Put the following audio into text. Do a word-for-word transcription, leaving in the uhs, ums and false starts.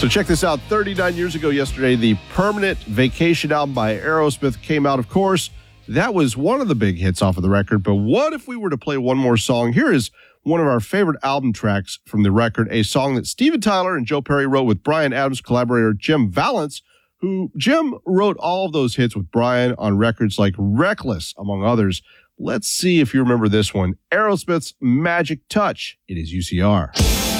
So check this out. thirty-nine years ago yesterday, the Permanent Vacation album by Aerosmith came out. Of course, that was one of the big hits off of the record. But what if we were to play one more song? Here is one of our favorite album tracks from the record, a song that Steven Tyler and Joe Perry wrote with Bryan Adams collaborator Jim Vallance, who Jim wrote all of those hits with Bryan on records like Reckless, among others. Let's see if you remember this one. Aerosmith's Magic Touch. It is U C R.